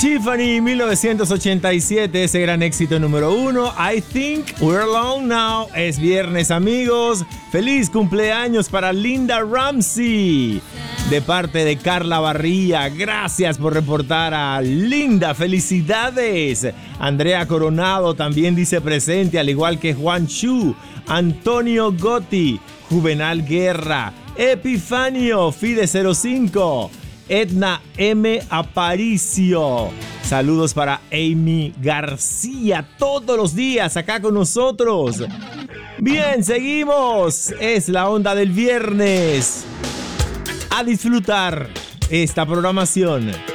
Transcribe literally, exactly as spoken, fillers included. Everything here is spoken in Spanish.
Tiffany, mil novecientos ochenta y siete, ese gran éxito número uno. I Think We're Alone Now. Es viernes, amigos. Feliz cumpleaños para Linda Ramsey, de parte de Carla Barría. Gracias por reportar a Linda. Felicidades. Andrea Coronado también dice presente, al igual que Juan Chu, Antonio Gotti, Juvenal Guerra, Epifanio, Fide cero cinco, Edna M. Aparicio. Saludos para Amy García, todos los días acá con nosotros. Bien, seguimos. Es la onda del viernes. A disfrutar esta programación.